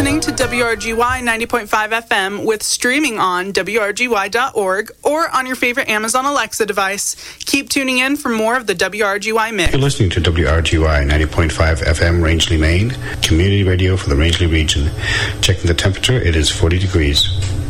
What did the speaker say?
listening to WRGY 90.5 FM with streaming on WRGY.org or on your favorite Amazon Alexa device. Keep tuning in for more of the WRGY mix. You're listening to WRGY 90.5 FM Rangeley, Maine, community radio for the Rangeley region. Checking the temperature, it is 40 degrees.